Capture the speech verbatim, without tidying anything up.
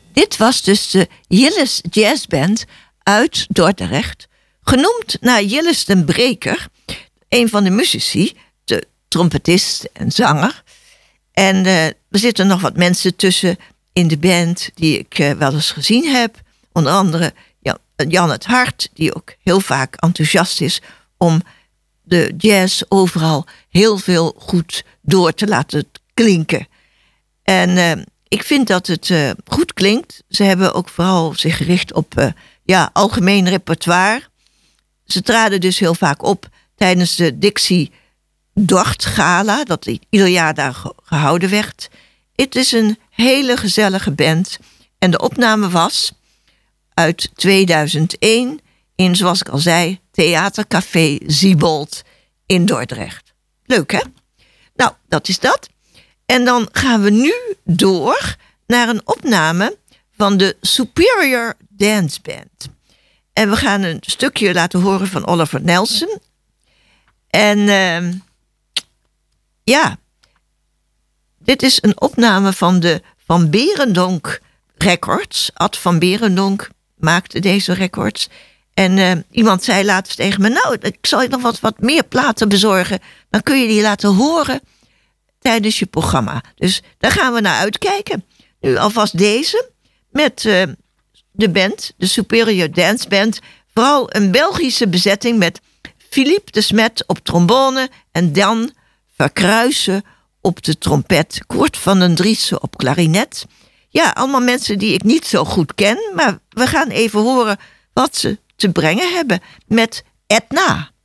Dit was dus de Jillis Jazz Band uit Dordrecht. Genoemd naar Jillis den Breker. Een van de muzici, de trompetist en zanger. En uh, er zitten nog wat mensen tussen in de band die ik uh, wel eens gezien heb. Onder andere Jan, Jan het Hart, die ook heel vaak enthousiast is om de jazz overal heel veel goed door te laten klinken. En uh, ik vind dat het uh, goed klinkt. Ze hebben ook vooral zich gericht op uh, ja, algemeen repertoire. Ze traden dus heel vaak op tijdens de Dixie Dort Gala, dat ieder jaar daar gehouden werd. Het is een hele gezellige band. En de opname was uit tweeduizend één in, zoals ik al zei, Theatercafé Siebold in Dordrecht. Leuk, hè? Nou, dat is dat. En dan gaan we nu door naar een opname van de Superior Dance Band. En we gaan een stukje laten horen van Oliver Nelson. En uh, ja, dit is een opname van de Van Berendonck Records. Ad van Berendonck maakte deze records. En uh, iemand zei laatst tegen me, nou, ik zal je nog wat, wat meer platen bezorgen. Dan kun je die laten horen tijdens je programma. Dus daar gaan we naar uitkijken. Nu alvast deze met uh, de band, de Superior Dance Band. Vooral een Belgische bezetting met Philippe de Smet op trombone en Dan Verkruisen op de trompet. Kort van den Driessen op klarinet. Ja, allemaal mensen die ik niet zo goed ken, maar we gaan even horen wat ze te brengen hebben met Etna.